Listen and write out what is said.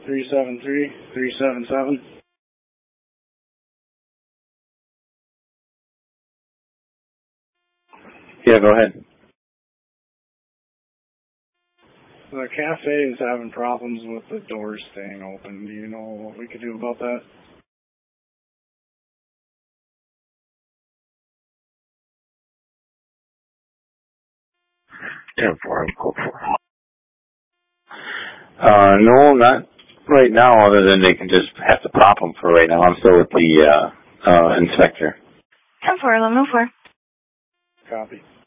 373-377. Yeah, go ahead. The cafe is having problems with the doors staying open. Do you know what we could do about that? 10-4, code 4. No, not right now, other than they can just have to pop them for right now. I'm still with the inspector. 10-4, 1104. Copy.